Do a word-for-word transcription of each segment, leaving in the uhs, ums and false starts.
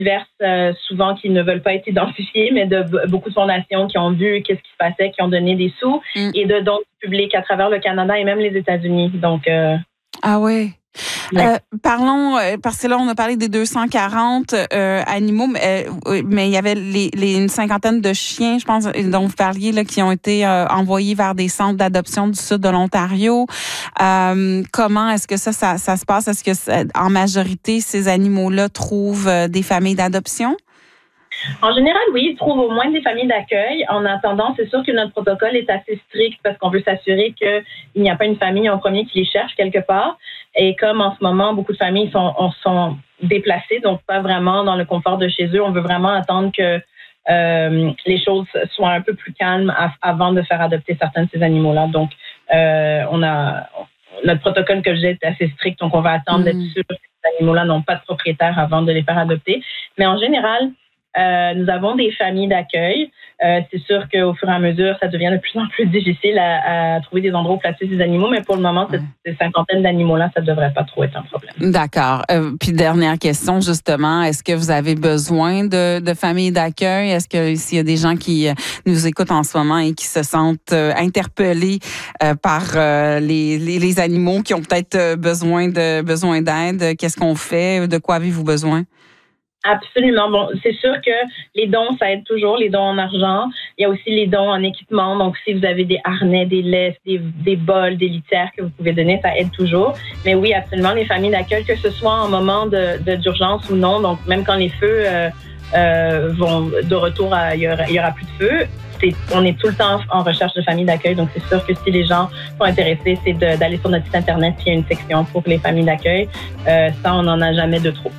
diverses, euh, souvent qui ne veulent pas être identifiées, mais de b- beaucoup de fondations qui ont vu qu'est-ce qui se passait, qui ont donné des sous, mm. et de dons publics à travers le Canada et même les États-Unis. Donc, euh, ah oui. Ouais. Euh, parlons, parce que là, on a parlé des deux cent quarante euh, animaux, mais, euh, mais il y avait les, les, une cinquantaine de chiens, je pense, dont vous parliez, là, qui ont été euh, envoyés vers des centres d'adoption du sud de l'Ontario. Euh, comment est-ce que ça, ça, ça se passe? Est-ce que, en majorité, ces animaux-là trouvent euh, des familles d'adoption? En général, oui, ils trouvent au moins des familles d'accueil. En attendant, c'est sûr que notre protocole est assez strict parce qu'on veut s'assurer qu'il n'y a pas une famille en premier qui les cherche quelque part. Et comme en ce moment, beaucoup de familles sont, sont déplacées, donc pas vraiment dans le confort de chez eux, on veut vraiment attendre que euh, les choses soient un peu plus calmes avant de faire adopter certains de ces animaux-là. Donc, euh, on a notre protocole que j'ai est assez strict, donc on va attendre mmh. d'être sûr que ces animaux-là n'ont pas de propriétaire avant de les faire adopter. Mais en général, Euh, nous avons des familles d'accueil. Euh, c'est sûr qu'au fur et à mesure, ça devient de plus en plus difficile à, à trouver des endroits où placer ces animaux, mais pour le moment, ouais. cette, ces cinquantaine d'animaux-là, ça ne devrait pas trop être un problème. D'accord. Euh, puis dernière question, justement, est-ce que vous avez besoin de, de familles d'accueil? Est-ce que s'il y a des gens qui nous écoutent en ce moment et qui se sentent euh, interpellés euh, par euh, les, les, les animaux qui ont peut-être besoin de besoin d'aide, qu'est-ce qu'on fait? De quoi avez-vous besoin? Absolument. Bon, c'est sûr que les dons, ça aide toujours, les dons en argent. Il y a aussi les dons en équipement. Donc, si vous avez des harnais, des laisses, des, des bols, des litières que vous pouvez donner, ça aide toujours. Mais oui, absolument, les familles d'accueil, que ce soit en moment de, de, d'urgence ou non, donc même quand les feux euh, euh, vont de retour, à, il y aura, il y aura plus de feu, c'est, on est tout le temps en recherche de familles d'accueil. Donc, c'est sûr que si les gens sont intéressés, c'est de, d'aller sur notre site Internet, puis il y a une section pour les familles d'accueil. Euh, ça, on n'en a jamais de trop.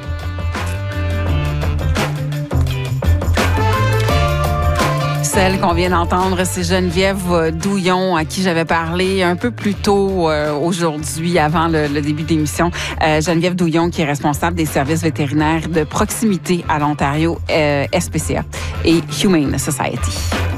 Celle qu'on vient d'entendre, c'est Geneviève Douillon, à qui j'avais parlé un peu plus tôt euh, aujourd'hui, avant le, le début de l'émission. Euh, Geneviève Douillon, qui est responsable des services vétérinaires de proximité à l'Ontario, euh, S P C A et Humane Society.